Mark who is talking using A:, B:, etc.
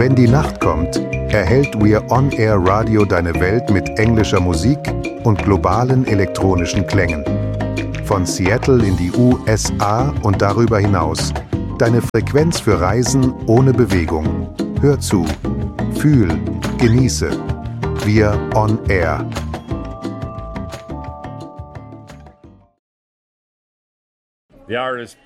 A: Wenn die Nacht kommt, erhält We're On Air Radio deine Welt mit englischer Musik und globalen elektronischen Klängen. Von Seattle in die USA und darüber hinaus. Deine Frequenz für Reisen ohne Bewegung. Hör zu, fühl, genieße. We're On Air.
B: The artist